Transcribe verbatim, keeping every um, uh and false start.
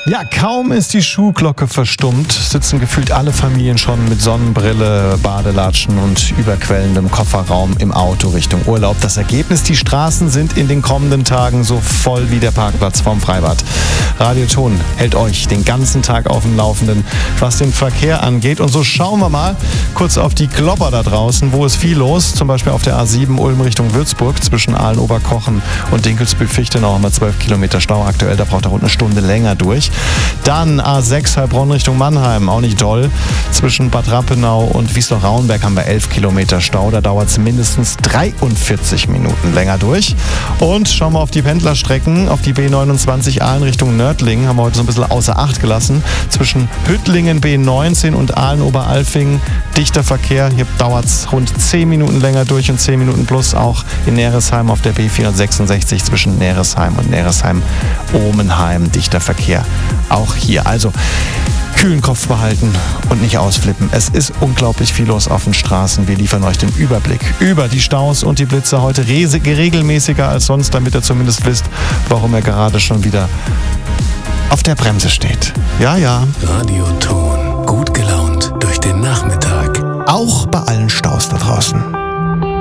Ja, kaum ist die Schuhglocke verstummt, sitzen gefühlt alle Familien schon mit Sonnenbrille, Badelatschen und überquellendem Kofferraum im Auto Richtung Urlaub. Das Ergebnis, die Straßen sind in den kommenden Tagen so voll wie der Parkplatz vorm Freibad. Radio Ton hält euch den ganzen Tag auf dem Laufenden, was den Verkehr angeht. Und so schauen wir mal kurz auf die Klopper da draußen, wo ist viel los. Zum Beispiel auf der A sieben Ulm Richtung Würzburg zwischen Aalen-Oberkochen und Dinkelsbühl-Fichtenau haben wir zwölf Kilometer Stau aktuell. Da braucht er rund eine Stunde länger durch. Dann A sechs Heilbronn Richtung Mannheim, auch nicht doll. Zwischen Bad Rappenau und Wiesloch-Rauenberg haben wir elf Kilometer Stau. Da dauert es mindestens dreiundvierzig Minuten länger durch. Und schauen wir auf die Pendlerstrecken. Auf die B neunundzwanzig Aalen Richtung Nördlingen haben wir heute so ein bisschen außer Acht gelassen. Zwischen Hüttlingen B neunzehn und Aalen-Oberalfing dichter Verkehr. Hier dauert es rund zehn Minuten länger durch und zehn Minuten plus auch in Neresheim auf der B vierhundertsechsundsechzig zwischen Neresheim und Neresheim-Omenheim dichter Verkehr. Auch hier. Also kühlen Kopf behalten und nicht ausflippen. Es ist unglaublich viel los auf den Straßen. Wir liefern euch den Überblick über die Staus und die Blitze heute regelmäßiger als sonst, damit ihr zumindest wisst, warum er gerade schon wieder auf der Bremse steht. Ja, ja. Radio Ton. Gut gelaunt durch den Nachmittag. Auch bei allen Staus da draußen.